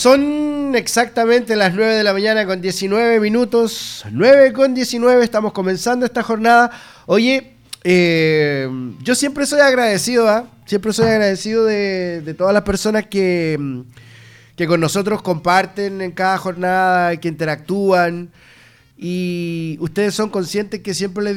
Son exactamente las 9 de la mañana con 19 minutos. 9 con 19, estamos comenzando esta jornada. Oye, yo siempre soy agradecido, ¿ah? Siempre soy agradecido de todas las personas que con nosotros comparten en cada jornada, que interactúan. Y ustedes son conscientes que siempre les